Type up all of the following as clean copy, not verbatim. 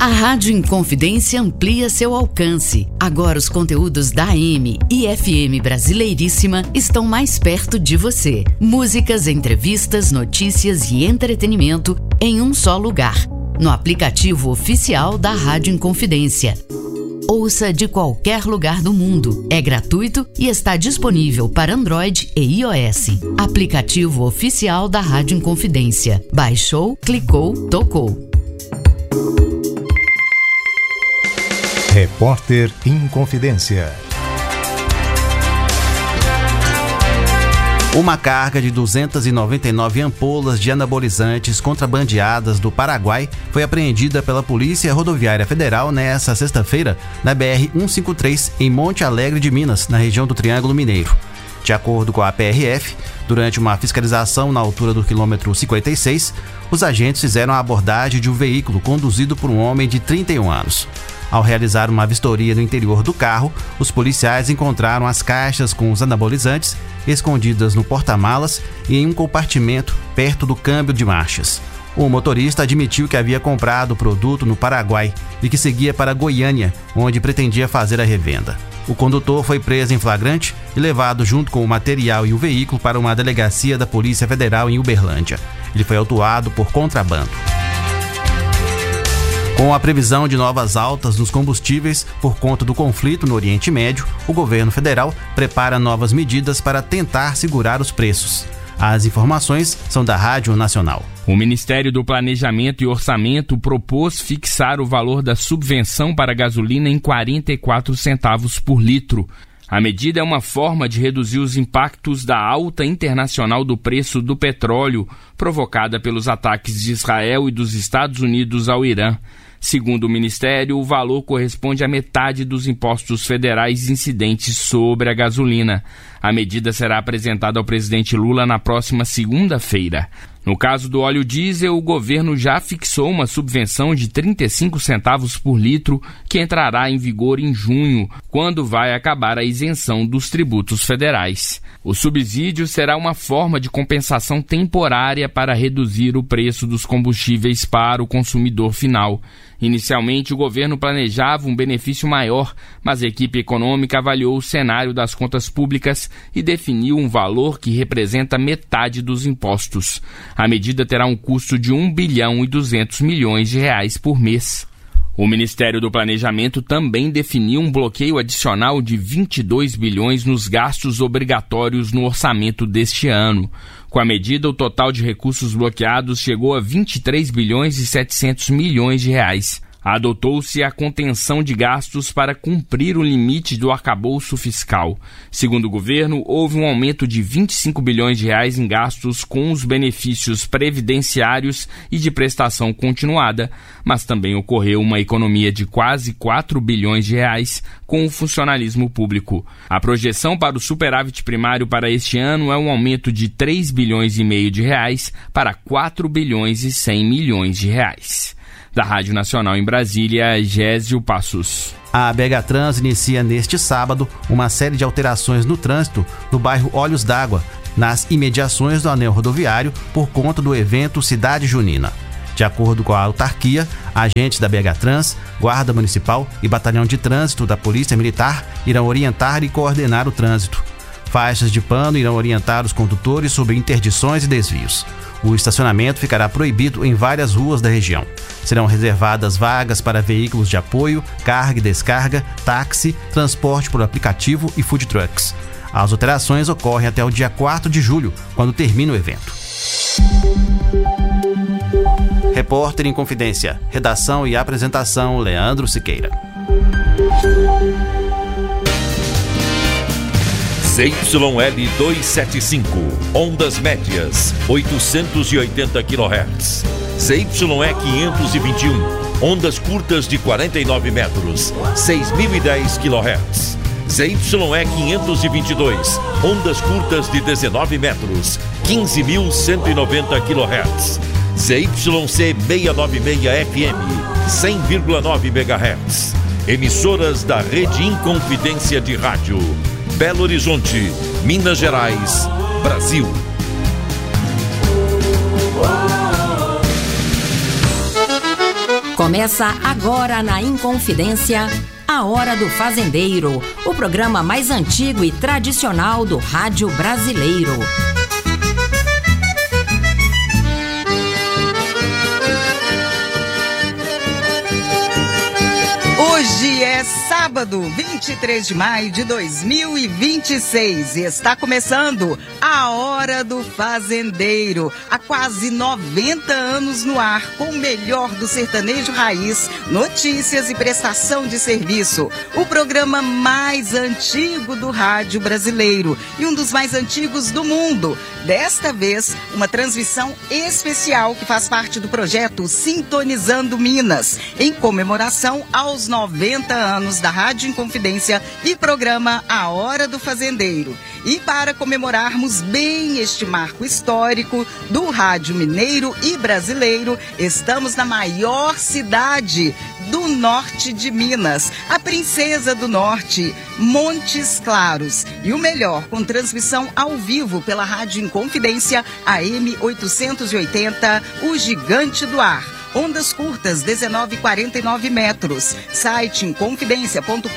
A Rádio Inconfidência amplia seu alcance. Agora os conteúdos da AM e FM Brasileiríssima estão mais perto de você. Músicas, entrevistas, notícias e entretenimento em um só lugar. No aplicativo oficial da Rádio Inconfidência. Ouça de qualquer lugar do mundo. É gratuito e está disponível para Android e iOS. Aplicativo oficial da Rádio Inconfidência. Baixou, clicou, tocou. Repórter Inconfidência. Uma carga de 299 ampolas de anabolizantes contrabandeadas do Paraguai foi apreendida pela Polícia Rodoviária Federal nesta sexta-feira na BR-153, em Monte Alegre de Minas, na região do Triângulo Mineiro. De acordo com a PRF, durante uma fiscalização na altura do quilômetro 56, os agentes fizeram a abordagem de um veículo conduzido por um homem de 31 anos. Ao realizar uma vistoria no interior do carro, os policiais encontraram as caixas com os anabolizantes escondidas no porta-malas e em um compartimento perto do câmbio de marchas. O motorista admitiu que havia comprado o produto no Paraguai e que seguia para Goiânia, onde pretendia fazer a revenda. O condutor foi preso em flagrante e levado junto com o material e o veículo para uma delegacia da Polícia Federal em Uberlândia. Ele foi autuado por contrabando. Com a previsão de novas altas dos combustíveis por conta do conflito no Oriente Médio, o governo federal prepara novas medidas para tentar segurar os preços. As informações são da Rádio Nacional. O Ministério do Planejamento e Orçamento propôs fixar o valor da subvenção para a gasolina em 44 centavos por litro. A medida é uma forma de reduzir os impactos da alta internacional do preço do petróleo, provocada pelos ataques de Israel e dos Estados Unidos ao Irã. Segundo o Ministério, o valor corresponde à metade dos impostos federais incidentes sobre a gasolina. A medida será apresentada ao presidente Lula na próxima segunda-feira. No caso do óleo diesel, o governo já fixou uma subvenção de 35 centavos por litro, que entrará em vigor em junho, quando vai acabar a isenção dos tributos federais. O subsídio será uma forma de compensação temporária para reduzir o preço dos combustíveis para o consumidor final. Inicialmente, o governo planejava um benefício maior, mas a equipe econômica avaliou o cenário das contas públicas e definiu um valor que representa metade dos impostos. A medida terá um custo de R$ 1 bilhão e 200 milhões de reais por mês. O Ministério do Planejamento também definiu um bloqueio adicional de 22 bilhões nos gastos obrigatórios no orçamento deste ano. Com a medida, o total de recursos bloqueados chegou a 23 bilhões e 700 milhões de reais. Adotou-se a contenção de gastos para cumprir o limite do arcabouço fiscal. Segundo o governo, houve um aumento de 25 bilhões de reais em gastos com os benefícios previdenciários e de prestação continuada, mas também ocorreu uma economia de quase 4 bilhões de reais com o funcionalismo público. A projeção para o superávit primário para este ano é um aumento de 3 bilhões e meio de reais para 4 bilhões e 100 milhões de reais. Da Rádio Nacional em Brasília, Gésio Passos. A BH Trans inicia neste sábado uma série de alterações no trânsito no bairro Olhos d'Água, nas imediações do anel rodoviário, por conta do evento Cidade Junina. De acordo com a autarquia, agentes da BH Trans, Guarda Municipal e Batalhão de Trânsito da Polícia Militar irão orientar e coordenar o trânsito. Faixas de pano irão orientar os condutores sobre interdições e desvios. O estacionamento ficará proibido em várias ruas da região. Serão reservadas vagas para veículos de apoio, carga e descarga, táxi, transporte por aplicativo e food trucks. As alterações ocorrem até o dia 4 de julho, quando termina o evento. Repórter Inconfidência. Redação e apresentação, Leandro Siqueira. ZYL 275, ondas médias, 880 kHz. ZYE 521, ondas curtas de 49 metros, 6.010 kHz. ZYE 522, ondas curtas de 19 metros, 15.190 kHz. ZYC 696 FM, 100,9 MHz. Emissoras da Rede Inconfidência de Rádio. Belo Horizonte, Minas Gerais, Brasil. Começa agora na Inconfidência, a Hora do Fazendeiro, o programa mais antigo e tradicional do rádio brasileiro. Hoje é sábado, 23 de maio de 2026 e está começando a Hora do Fazendeiro. Há quase 90 anos no ar, com o melhor do sertanejo raiz, notícias e prestação de serviço. O programa mais antigo do rádio brasileiro e um dos mais antigos do mundo. Desta vez, uma transmissão especial que faz parte do projeto Sintonizando Minas, em comemoração aos 90 anos da Rádio Inconfidência e programa A Hora do Fazendeiro. E para comemorarmos bem este marco histórico do rádio mineiro e brasileiro, estamos na maior cidade do norte de Minas, a Princesa do Norte, Montes Claros. E o melhor, com transmissão ao vivo pela Rádio Inconfidência AM 880, o Gigante do Ar. Ondas curtas, 19,49 metros. Site inconfidencia.com.br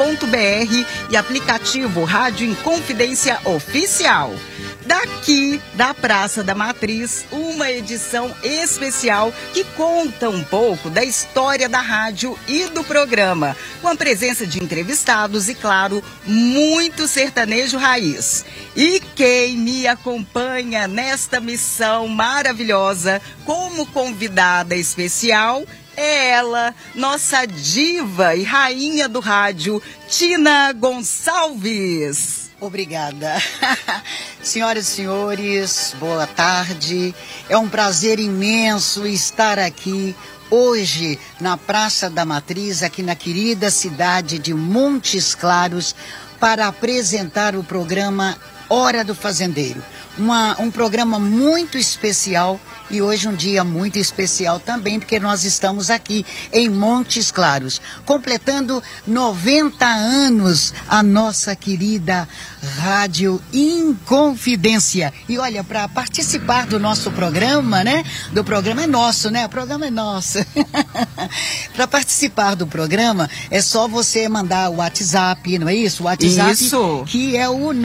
e aplicativo Rádio Inconfidência Oficial. Daqui da Praça da Matriz, uma edição especial que conta um pouco da história da rádio e do programa, com a presença de entrevistados e, claro, muito sertanejo raiz. E quem me acompanha nesta missão maravilhosa como convidada especial é ela, nossa diva e rainha do rádio, Tina Gonçalves. Obrigada. Senhoras e senhores, boa tarde. É um prazer imenso estar aqui hoje na Praça da Matriz, aqui na querida cidade de Montes Claros, para apresentar o programa Hora do Fazendeiro. Um programa muito especial e hoje um dia muito especial também, porque nós estamos aqui em Montes Claros, completando 90 anos a nossa querida Rádio Inconfidência. E olha, para participar do nosso programa, né? Do programa é nosso, né? O programa é nosso. Para participar do programa, é só você mandar o WhatsApp, não é isso? O WhatsApp, isso, que é o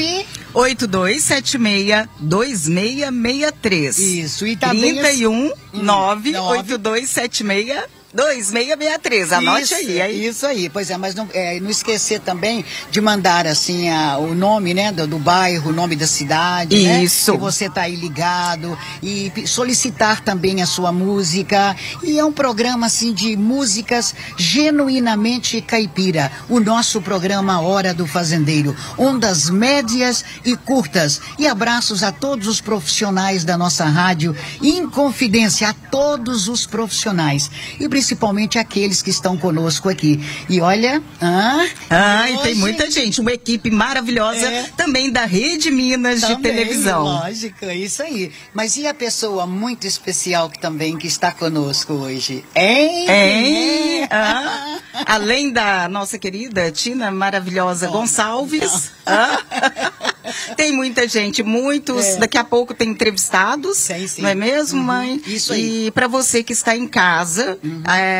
982762663. Isso, e também 31 982762663. Anote isso, aí, hein? Isso aí, pois é, mas não esquecer também de mandar assim o nome, né, do bairro, o nome da cidade, isso, né, que você tá aí ligado, e solicitar também a sua música. E é um programa assim de músicas genuinamente caipira, o nosso programa Hora do Fazendeiro, ondas médias e curtas. E abraços a todos os profissionais da nossa rádio Inconfidência, a todos os profissionais e principalmente aqueles que estão conosco aqui. E olha, e tem muita gente, uma equipe maravilhosa também da Rede Minas também, de televisão. Lógico, isso aí. Mas e a pessoa muito especial que está conosco hoje? Além da nossa querida Tina maravilhosa Gonçalves, tem muita gente, daqui a pouco tem entrevistados, sim. Não é mesmo, mãe? Isso aí. E para você que está em casa,